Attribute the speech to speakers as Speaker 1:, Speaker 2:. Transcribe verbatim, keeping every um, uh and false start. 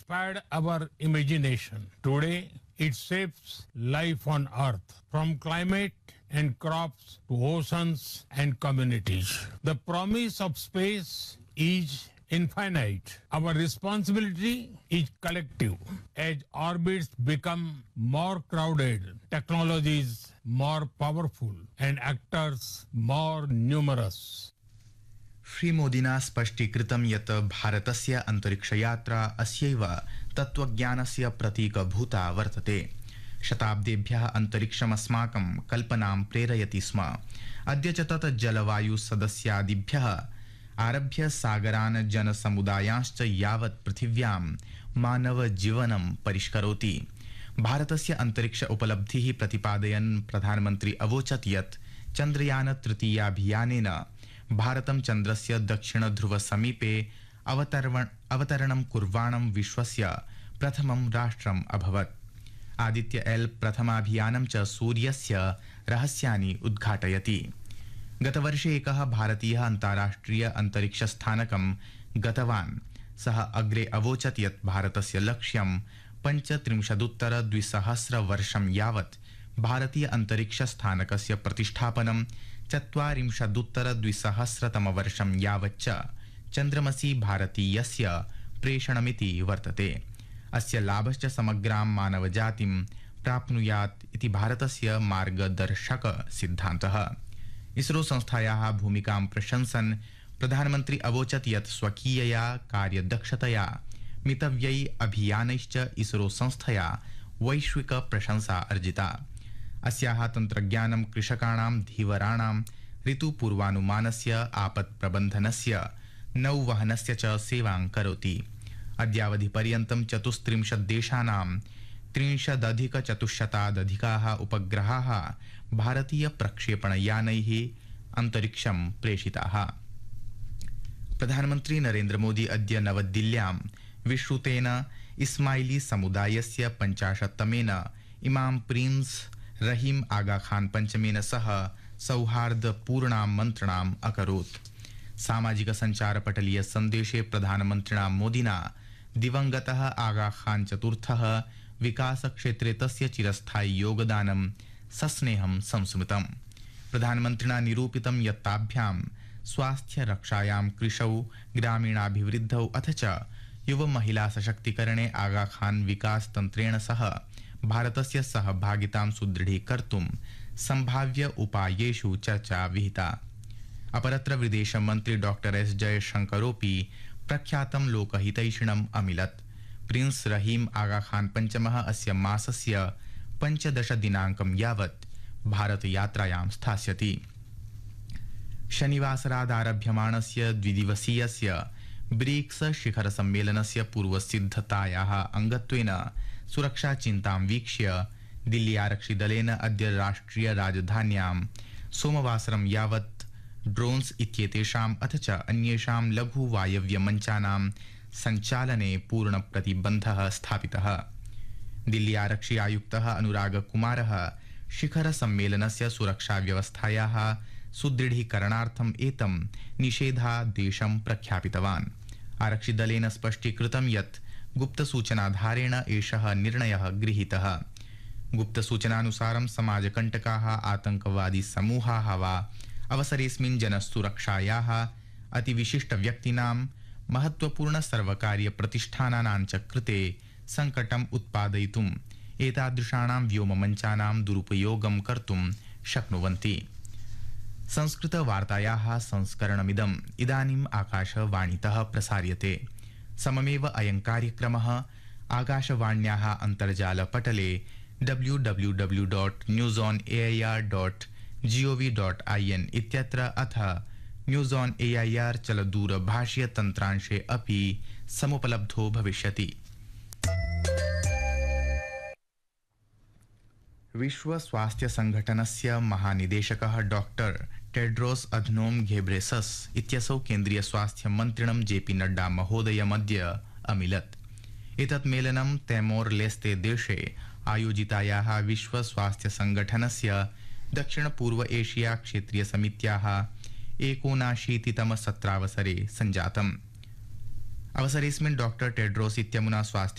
Speaker 1: inspired our imagination. Today, it shapes life on Earth, from climate and crops to oceans and communities. The promise of space is infinite. Our responsibility is collective. As orbits become more crowded, technologies more powerful, and actors more numerous.
Speaker 2: श्रीमोदिना स्पष्टीकृतं यत् भारतस्य अन्तरिक्षयात्रा अस्यैव तत्त्वज्ञानस्य प्रतीकभूता वर्तते। शताब्देभ्यः अन्तरिक्षमस्माकं कल्पनां प्रेरयति स्म। अद्य च तत् जलवायुसदस्यादिभ्यः आरभ्य सागरान् जनसमुदायांश्च यावत् पृथिव्यां मानवजीवनं परिष्करोति। भारतस्य अन्तरिक्ष उपलब्धिः प्रतिपादयन् प्रधानमन्त्री अवोचत् यत् चन्द्रयान तृतीयाभियानेन भारतं चन्द्रस्य दक्षिणध्रुवसमीपे अवतरण अवतरणं कुर्वाणं विश्वस्य प्रथमं राष्ट्रम् अभवत्। आदित्य एल् प्रथमाभियानं च सूर्यस्य रहस्यानि उद्घाटयति। गतवर्षे एकः भारतीयः अन्ताराष्ट्रिय अन्तरिक्षस्थानकं गतवान्। सः अग्रे अवोचत् यत् भारतस्य लक्ष्यं पञ्चत्रिंशदुत्तर द्विसहस्रवर्षं यावत् भारतीय अन्तरिक्षस्थानकस्य प्रतिष्ठापनं चत्वारिंशदुत्तर द्विसहस्रतमवर्षं यावच्च चन्द्रमसि भारतीयस्य प्रेषणमिति वर्तते। अस्य लाभश्च समग्रां मानवजातिं प्राप्नुयात् इति भारतस्य मार्गदर्शक सिद्धान्तः। इसरो संस्थायाः भूमिकां प्रशंसन् प्रधानमन्त्री अवोचत् यत् स्वकीयया कार्यदक्षतया मितव्यै अभियानैश्च इसरो संस्थया वैश्विक प्रशंसा अर्जिता। अस्याः तन्त्रज्ञानं कृषकाणां धीवराणां ऋतुपूर्वानुमानस्य आपत्प्रबन्धनस्य नौवहनस्य च सेवां करोति। अद्यावधिपर्यन्तं चतुस्त्रिंशत् देशानां त्रिंशदधिकचतुश्शतादधिकाः उपग्रहाः भारतीय प्रक्षेपणयानैः अन्तरिक्षं प्रेषिताः। प्रधानमन्त्री नरेन्द्र मोदी अद्य नवदिल्ल्यां विश्रुतेन इस्माइली समुदायस्य पञ्चाशत्तमेन इमाम प्रिंस रहीम आगा खान पञ्चमेन सह सौहार्दपूर्णां मन्त्रणाम् अकरोत्। सामाजिक सञ्चारपटलीय सन्देशे प्रधानमन्त्रिणा मोदिना दिवंगतः आगा खान चतुर्थः विकासक्षेत्रे तस्य चिरस्थायि योगदानं सस्नेहं संस्मृतम्। प्रधानमन्त्रिणा निरूपितं यत् ताभ्यां स्वास्थ्यरक्षायां कृषौ ग्रामीणाभिवृद्धौ अथ च युव महिला सशक्तिकरणे आगा खान विकास तन्त्रेण सह भारतस्य सहभागितां सुदृढीकर्तुं सम्भाव्य उपायेषु चर्चा विहिता। अपरत्र विदेशमन्त्री डॉक्टर एस जयशंकरोऽपि प्रख्यातं लोकहितैषिणम् अमिलत्। प्रिंस रहीम आगा खान पञ्चमः अस्य मासस्य पञ्चदश दिनाङ्कं यावत् भारतयात्रायां स्थास्यति। शनिवासरादारभ्यमाणस्य द्विदिवसीयस्य ब्रिक्स शिखर सम्मेलनस्य पूर्वसिद्धतायाः अङ्गत्वेन सुरक्षाचिन्तां वीक्ष्य दिल्ली आरक्षिदलेन अद्य राष्ट्रिय राजधान्यां सोमवासरं यावत् ड्रोन्स् इत्येतेषाम् अथ च अन्येषां लघु वायव्यमञ्चानां सञ्चालने पूर्णप्रतिबन्धः स्थापितः। दिल्ली आरक्षि आयुक्तः अनुराग कुमारः शिखर सम्मेलनस्य सुरक्षाव्यवस्थायाः सुदृढीकरणार्थम् एतं निषेधादेशं प्रख्यापितवान्। आरक्षिदलेन स्पष्टीकृतं यत् गुप्तसूचनाधारेण एषः निर्णयः गृहीतः। गुप्तसूचनानुसारं समाजकण्टकाः आतङ्कवादी समूहाः वा अवसरेऽस्मिन् जनसुरक्षायाः अतिविशिष्टव्यक्तीनां महत्त्वपूर्ण सर्वकारीयप्रतिष्ठानानां च कृते सङ्कटम् उत्पादयितुम् एतादृशानां व्योममञ्चानां दुरुपयोगं कर्तुं शक्नुवन्ति। संस्कृतवार्तायाः संस्करणमिदम् इदानीम् आकाशवाणीतः प्रसार्यते। सममेव अयं कार्यक्रमः आकाशवाण्याः अन्तर्जालपटले W W W dot news on A I R dot G O V dot I N इत्यत्र अथ news on A I R चलदूरभाषीय तन्त्रांशे अपि समुपलब्धो भविष्यति। विश्व स्वास्थ्य संघटनस्य महानिदेशकः डॉक्टर टेड्रोस अधनोम घेब्रेसस इत्यसौ केन्द्रीय स्वास्थ्य मन्त्रिणं जेपी नड्डा महोदयमद्य अमिलत्। एतत् मेलनं तैमोर लेस्ते देशे आयोजितायाः विश्व स्वास्थ्य संघटनस्य दक्षिण पूर्व एशिया क्षेत्रीय समित्याः एकोनाशीतितम सत्रावसरे सञ्जातम्। अवसरेऽस्मिन् डॉक्टर टेड्रोस इत्यमुना स्वास्थ्य